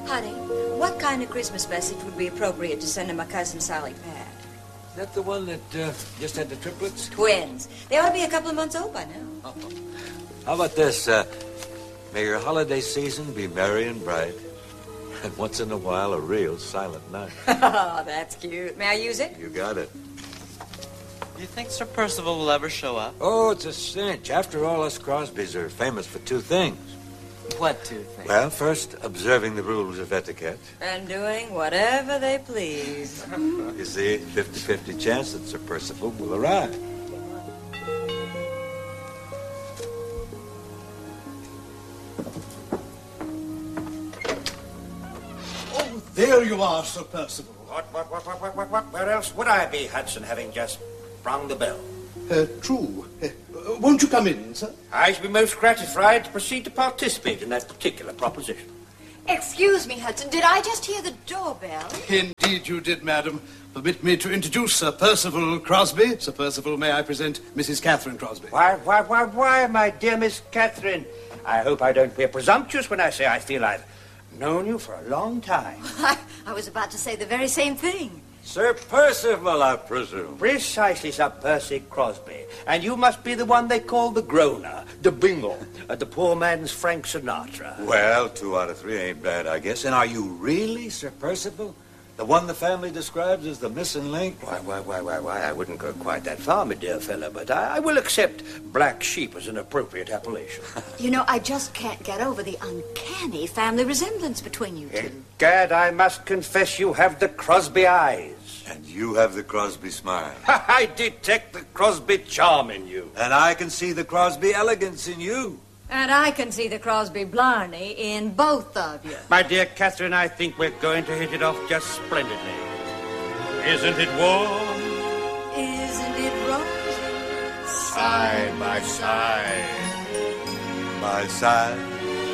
Honey, what kind of Christmas message would be appropriate to send to my cousin Sally Pat? Is that the one that just had the triplets? Twins. They ought to be a couple of months old by now. Oh. How about this? May your holiday season be merry and bright, and once in a while a real silent night. Oh, that's cute. May I use it? You got it. Do you think Sir Percival will ever show up? Oh, it's a cinch. After all, us Crosbys are famous for two things. What two things? Well, first, observing the rules of etiquette. And doing whatever they please. You see, 50-50 chance that Sir Percival will arrive. Oh, there you are, Sir Percival. What? Where else would I be, Hudson, having just rung the bell? True. Won't you come in, sir? I shall be most gratified to proceed to participate in that particular proposition. Excuse me, Hudson. Did I just hear the doorbell? Indeed you did, madam. Permit me to introduce Sir Percival Crosby. Sir Percival, may I present Mrs. Catherine Crosby? Why, my dear Miss Catherine? I hope I don't appear presumptuous when I say I feel I've known you for a long time. I was about to say the very same thing. Sir Percival, I presume. Precisely, Sir Percy Crosby. And you must be the one they call the groaner, the bingle, the poor man's Frank Sinatra. Well, 2 out of 3 ain't bad, I guess. And are you really Sir Percival? The one the family describes as the missing link? Why, I wouldn't go quite that far, my dear fellow, but I will accept black sheep as an appropriate appellation. You know, I just can't get over the uncanny family resemblance between you two. Gad, I must confess you have the Crosby eyes. And you have the Crosby smile. I detect the Crosby charm in you. And I can see the Crosby elegance in you. And I can see the Crosby Blarney in both of you. My dear Catherine, I think we're going to hit it off just splendidly. Isn't it warm? Isn't it rosy? Side by side. By side